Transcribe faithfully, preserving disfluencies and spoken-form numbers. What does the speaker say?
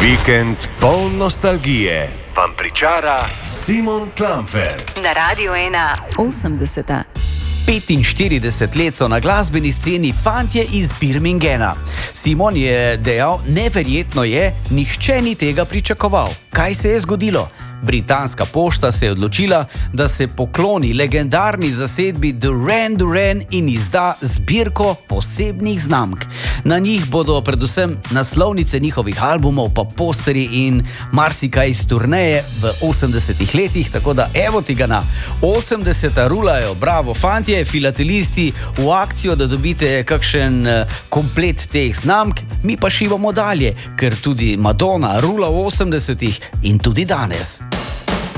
Vikend poln nostalgije vam pričara Simon Klamfer. Na Radiu ena osemdeseta. petinštirideset let so na glasbeni sceni fantje iz Birminghama. Simon je dejal, neverjetno je, nihče ni tega pričakoval. Kaj se je zgodilo? Britanska pošta se je odločila, da se pokloni legendarni zasedbi Duran Duran in izda zbirko posebnih znamk. Na njih bodo predvsem naslovnice njihovih albumov, pa posteri in marsikaj iz turneje v osemdesetih letih, tako da evo ti ga na osemdeseta rulajo, bravo fantje, filatelisti, v akcijo, da dobite kakšen komplet teh znamk, mi pa šivamo dalje, ker tudi Madonna rula v osemdesetih in tudi danes.